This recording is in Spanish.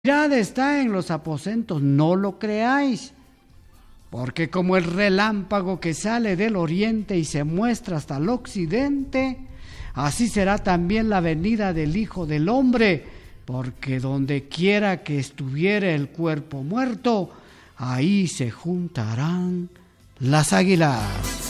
Mirad, está en los aposentos, no lo creáis, porque como el relámpago que sale del oriente y se muestra hasta el occidente, así será también la venida del Hijo del Hombre, porque donde quiera que estuviere el cuerpo muerto, ahí se juntarán las águilas.